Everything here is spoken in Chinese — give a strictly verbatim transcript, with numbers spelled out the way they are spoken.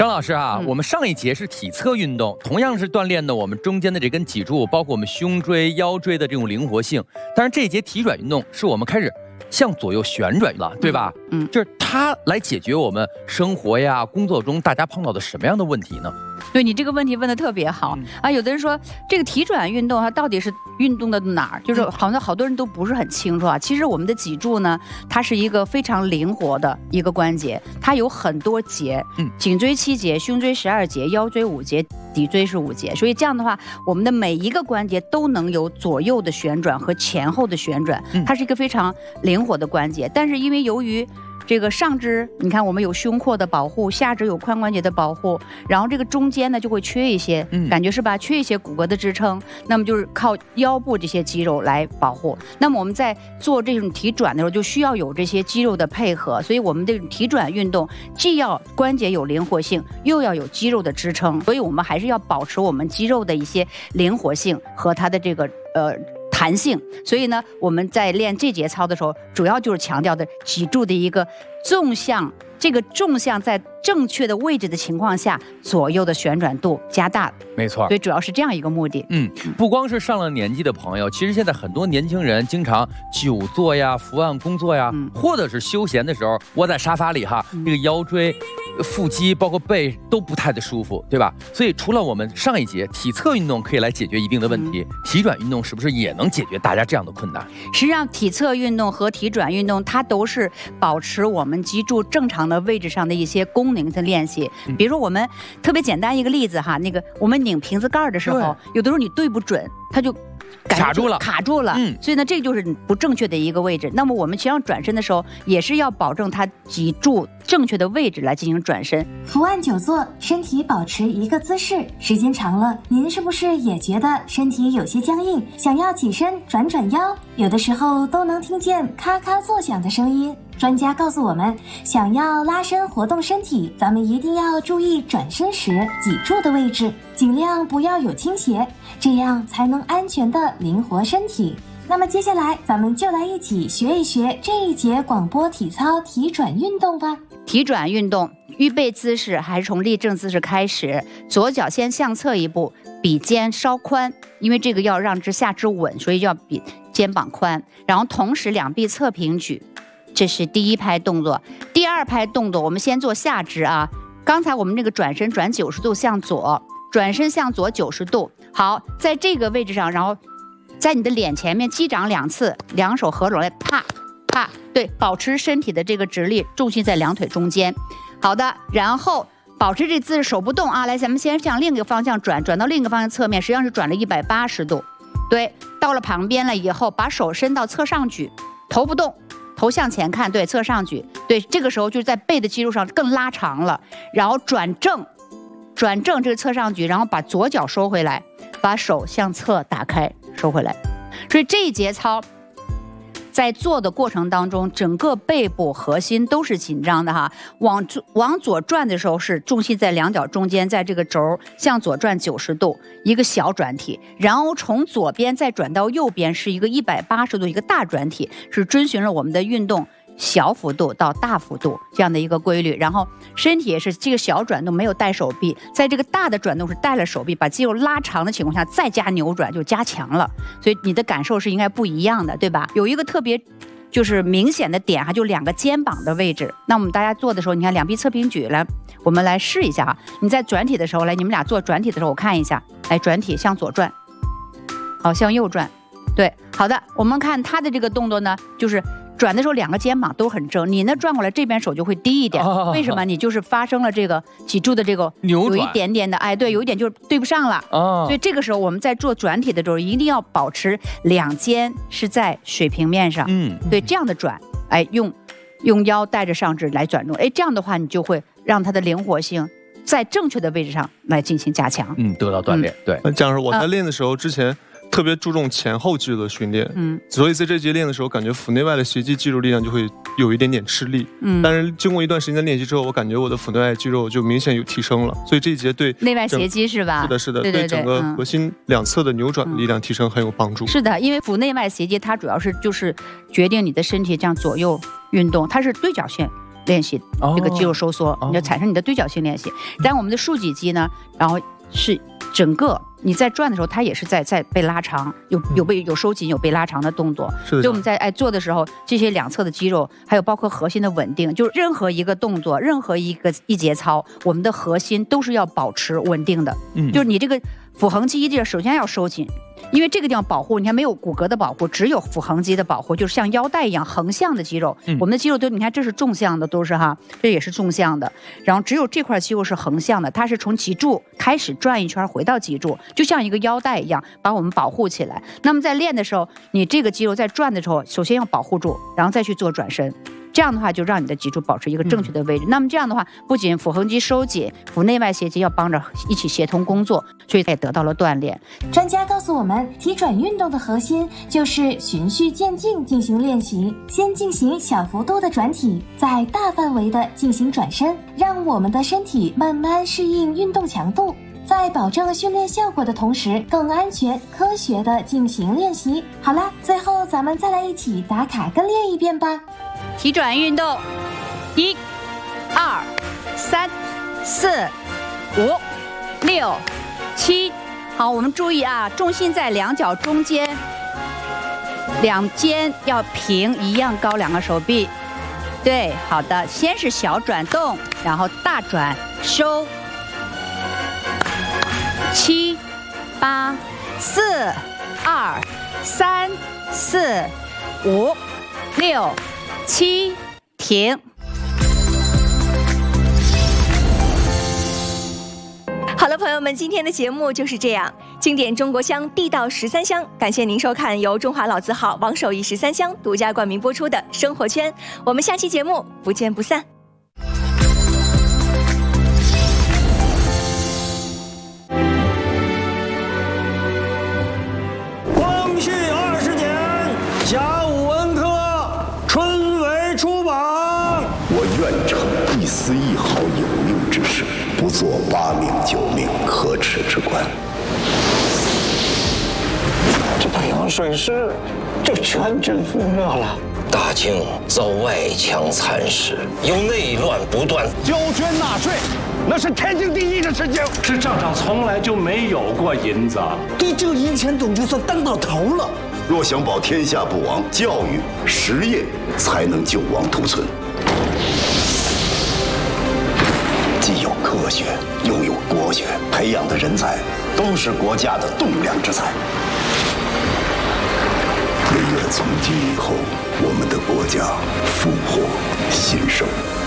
张老师啊， 嗯、 我们上一节是体侧运动，同样是锻炼的我们中间的这根脊柱，包括我们胸椎、腰椎的这种灵活性。但是这一节体转运动是我们开始向左右旋转了，对吧？ 嗯， 就是它来解决我们生活呀、工作中大家碰到的什么样的问题呢？ 对，你这个问题问得特别好、嗯、啊！有的人说这个体转运动它到底是运动的哪儿？就是好像好多人都不是很清楚啊。其实我们的脊柱呢，它是一个非常灵活的一个关节，它有很多节，嗯，颈椎七节，胸椎十二节，腰椎五节，骶椎是五节。所以这样的话，我们的每一个关节都能有左右的旋转和前后的旋转，它是一个非常灵活的关节。但是因为由于这个上肢，你看我们有胸廓的保护，下肢有髋关节的保护，然后这个中间呢就会缺一些，嗯，感觉是吧？缺一些骨骼的支撑，那么就是靠腰部这些肌肉来保护。那么我们在做这种体转的时候，就需要有这些肌肉的配合，所以我们这种体转运动既要关节有灵活性，又要有肌肉的支撑，所以我们还是要保持我们肌肉的一些灵活性和它的这个呃。弹性，所以呢，我们在练这节操的时候，主要就是强调的脊柱的一个纵向，这个纵向在正确的位置的情况下，左右的旋转度加大。 没错， 所以主要是这样一个目的。 嗯，不光是上了年纪的朋友，其实现在很多年轻人经常久坐呀、伏案工作呀，嗯、或者是休闲的时候窝在沙发里哈，嗯、这个腰椎、腹肌包括背都不太的舒服，对吧？所以除了我们上一节体侧运动可以来解决一定的问题，嗯、体转运动是不是也能解决大家这样的困难？ 实际上，体侧运动和体转运动，它都是保持我们脊柱正常的位置上的一些功能的练习。嗯、比如说，我们特别简单一个例子哈，那个我们拧瓶子盖的时候，有的时候你对不准，它就卡住了， 卡住了。嗯，所以呢，这就是不正确的一个位置。那么我们实际上转身的时候，也是要保证它脊柱正确的位置来进行转身。 伏案久坐，身体保持一个姿势，时间长了，您是不是也觉得身体有些僵硬，想要起身转转腰？有的时候都能听见咔咔作响的声音。专家告诉我们，想要拉伸活动身体，咱们一定要注意转身时脊柱的位置，尽量不要有倾斜，这样才能安全的灵活身体。那么接下来咱们就来一起学一学这一节广播体操体转运动吧。 体转运动，预备姿势还是从立正姿势开始，左脚先向侧一步，比肩稍宽，因为这个要让之下肢稳，所以要比肩膀宽，然后同时两臂侧平举，这是第一拍动作。第二拍动作我们先做下肢啊，刚才我们这个转身转九十度向左，转身向左九十度。好，在这个位置上，然后在你的脸前面击掌两次，两手合拢来，啪啪，对，保持身体的这个直立，重心在两腿中间。好的，然后保持这姿势，手不动啊，来，咱们先向另一个方向转，转到另一个方向侧面，实际上是转了一百八十度。对，到了旁边了以后，把手伸到侧上举，头不动，头向前看，对，侧上举，对，这个时候就是在背的肌肉上更拉长了，然后转正，转正，这个侧上举，然后把左脚收回来，把手向侧打开，收回来。所以这一节操在做的过程当中，整个背部核心都是紧张的哈。往往左转的时候是重心在两脚中间，在这个轴向左转九十度，一个小转体，然后从左边再转到右边是一个一百八十度一个大转体，是遵循了我们的运动小幅度到大幅度这样的一个规律。然后身体也是这个小转动没有带手臂，在这个大的转动是带了手臂，把肌肉拉长的情况下再加扭转就加强了，所以你的感受是应该不一样的，对吧？有一个特别就是明显的点哈，就两个肩膀的位置。那我们大家做的时候，你看两臂侧平举，来我们来试一下哈。你在转体的时候，来你们俩做转体的时候我看一下，来转体向左转，好，向右转，对，好的。我们看他的这个动作呢，就是转的时候两个肩膀都很正，你呢转过来这边手就会低一点，哦、为什么？你就是发生了这个脊柱的这个扭转， 有一点点的，哎，对，有一点就是对不上了。哦，所以这个时候我们在做转体的时候，一定要保持两肩是在水平面上。嗯，对，这样的转，哎，用用腰带着上肢来转动，哎，这样的话你就会让它的灵活性在正确的位置上来进行加强， 嗯，得到锻炼。嗯、对， 这样是我在练的时候之前。特别注重前后肌肉的训练，嗯，所以在这节练的时候，感觉腹内外的斜肌肌肉力量就会有一点点吃力，嗯，但是经过一段时间的练习之后，我感觉我的腹内外肌肉就明显有提升了，所以这一节对内外斜肌是吧？ 是的，是的， 对对对， 对整个核心两侧的扭转力量提升很有帮助。 嗯、是的，因为腹内外斜肌它主要是就是决定你的身体这样左右运动，它是对角线。 练习这个肌肉收缩，你就产生你的对角性练习。但我们的竖脊肌呢，然后是整个你在转的时候，它也是在在被拉长，有有被有收紧有被拉长的动作。所以我们在哎做的时候，这些两侧的肌肉，还有包括核心的稳定，就是任何一个动作，任何一个一节操，我们的核心都是要保持稳定的。嗯，就是你这个腹横肌这首先要收紧。因为这个地方保护，你看没有骨骼的保护，只有腹横肌的保护，就是像腰带一样横向的肌肉。嗯、我们的肌肉都，你看这是纵向的，都是哈，这也是纵向的。然后只有这块肌肉是横向的，它是从脊柱开始转一圈回到脊柱，就像一个腰带一样，把我们保护起来。那么在练的时候，你这个肌肉在转的时候，首先要保护住，然后再去做转身。这样的话就让你的脊柱保持一个正确的位置。嗯、那么这样的话，不仅腹横肌收紧，腹内外斜肌要帮着一起协同工作，所以也得到了锻炼。 专家告诉我们，体转运动的核心就是循序渐进进行练习，先进行小幅度的转体，再大范围的进行转身，让我们的身体慢慢适应运动强度。在保证训练效果的同时，更安全、科学的进行练习。好啦，最后咱们再来一起打卡跟练一遍吧。 体转运动，一、二、三、四、五、六、七。好，我们注意啊，重心在两脚中间，两肩要平，一样高，两个手臂。对，好的，先是小转动，然后大转收。七、八、四、二、三、四、五、六、七，停。 好了，朋友们，今天的节目就是这样。经典中国香，地道十三香，感谢您收看由中华老字号王守义十三香独家冠名播出的《生活圈》，我们下期节目不见不散。 甲午文科春闱出版。 我愿成一丝一毫有用之事，不做八命九命可耻之官。 这太阳水师就全军覆没了。 大清遭外强蚕食，由内乱不断。 交捐纳税，那是天经地义的事情。这账上从来就没有过银子。 对这银钱总就算当到头了。 若想保天下不亡，教育实业才能救亡图存。既有科学，又有国学，培养的人才都是国家的栋梁之才。唯愿从今以后，我们的国家富国兴盛。